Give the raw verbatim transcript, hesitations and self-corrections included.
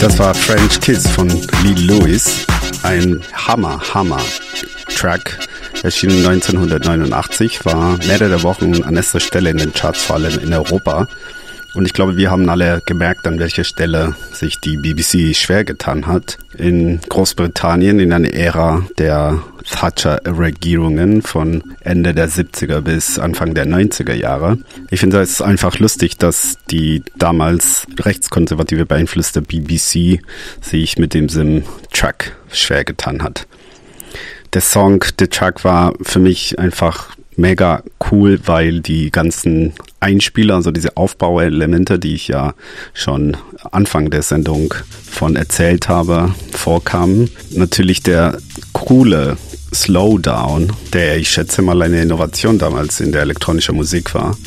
Das war French Kiss von Lee Lewis, ein Hammer, Hammer Track, erschienen neunzehnhundertneunundachtzig, war mehrere Wochen an erster Stelle in den Charts, vor allem in Europa. Und ich glaube, wir haben alle gemerkt, an welcher Stelle sich die B B C schwer getan hat. In Großbritannien in einer Ära der Thatcher-Regierungen von Ende der siebziger bis Anfang der neunziger Jahre. Ich finde es einfach lustig, dass die damals rechtskonservative beeinflusste B B C sich mit diesem Track schwer getan hat. Der Song, der Track war für mich einfach mega cool, weil die ganzen Einspieler, also diese Aufbauelemente, die ich ja schon Anfang der Sendung von erzählt habe, vorkamen. Natürlich der coole Slowdown, der ich schätze mal eine Innovation damals in der elektronischen Musik war.